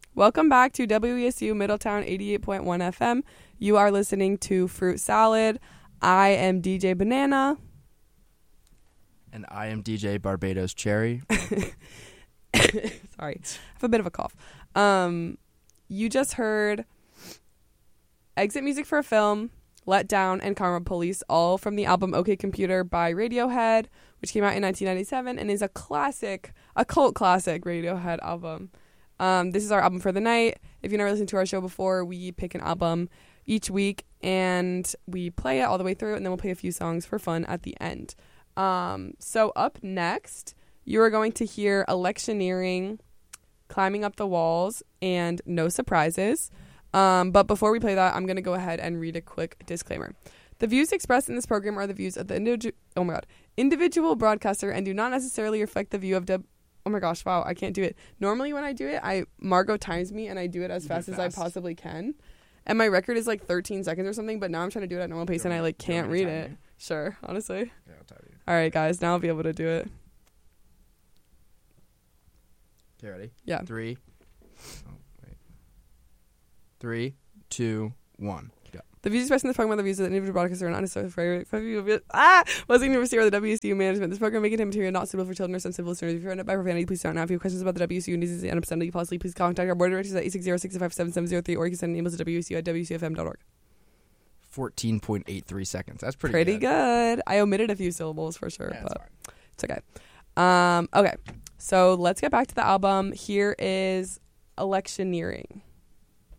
Welcome back to WESU Middletown 88.1 FM. You are listening to Fruit Salad. I am DJ Banana. And I am DJ Barbados Cherry. Sorry, I have a bit of a cough. You just heard Exit Music for a Film, Let Down, and Karma Police, all from the album OK Computer by Radiohead, which came out in 1997 and is a cult classic Radiohead album. This is our album for the night. If you've never listened to our show before, we pick an album each week and we play it all the way through, and then we'll play a few songs for fun at the end. So up next, you are going to hear Electioneering, Climbing Up the Walls, and No Surprises. But before we play that, I'm going to go ahead and read a quick disclaimer. The views expressed in this program are the views of the individual broadcaster and do not necessarily reflect the view of Oh my gosh, wow, I can't do it. Normally when I do it, Margot times me and I do it as fast as I possibly can. And my record is like 13 seconds or something, but now I'm trying to do it at normal pace and I can't read it. Sure, honestly. Okay, I'll time you. All right, guys, now I'll be able to do it. Okay, ready? Yeah. 3, 2, 1. Go. The views expressed in this program are the views of the individual broadcaster and not necessarily was University or the WSU management. This program may contain material not suitable for children or sensitive listeners. If you're offended by profanity, please don't. Now, if you have questions about the WSU news and obscenity policy, please contact our board of directors at 860-657-7703, or you can send emails to wsu@wcfm.org. 14.83 seconds. That's pretty good. I omitted a few syllables for sure, yeah, but fine. it's okay. Okay, so let's get back to the album. Here is Electioneering.